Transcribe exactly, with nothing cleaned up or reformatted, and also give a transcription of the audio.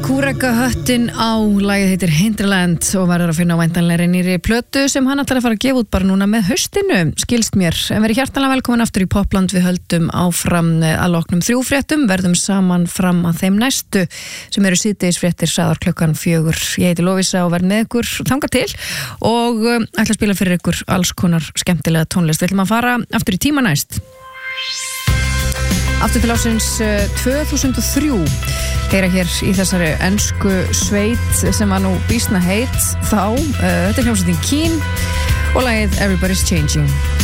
Kúreka höttin á, lagið heitir Hinterland og verður að finna á væntanlegri nýri plötu sem hann ætlar að fara að gefa út bara núna með haustinu, skilst mér. En verið hjartanlega velkomin aftur í Popland, við höldum áfram að loknum þrjú fréttum, verðum saman fram að þeim næstu sem eru síðdegis fréttir sagðar klukkan fjögur. Ég heiti Lovísa og verð með ykkur þangað til og um, ætla að spila fyrir ykkur alls konar skemmtilega tónlist. Við ætlum að fara aftur í tíma næst. Aftur til ásins uh, tvö þúsund og þrjú heyra hér í þessari ensku sveit sem var nú býsna heit þá, uh, þetta er hljómsveitin Keane og lagið Everybody's Changing.